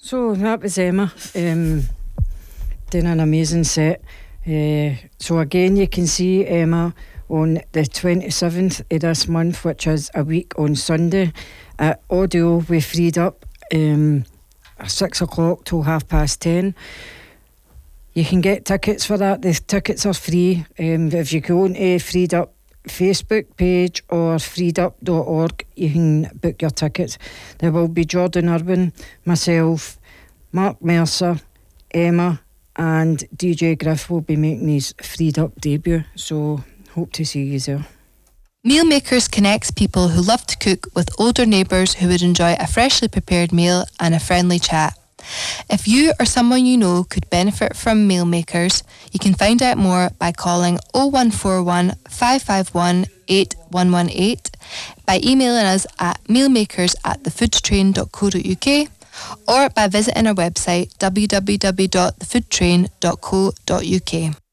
So that was Emma doing an amazing set. So again, you can see Emma on the 27th of this month, which is a week on Sunday, at Audio with Freed Up, 6 o'clock till 10:30. You can get tickets for that. The tickets are free. If you go onto Freed Up Facebook page or freedup.org, you can book your tickets. There will be Jordan Irwin, myself, Mark Mercer, Emma, and DJ Griff will be making his Freed Up debut. So hope to see you there. Mealmakers connects people who love to cook with older neighbours who would enjoy a freshly prepared meal and a friendly chat. If you or someone you know could benefit from Mealmakers, you can find out more by calling 0141 551 8118, by emailing us at mealmakers@thefoodtrain.co.uk, or by visiting our website www.thefoodtrain.co.uk.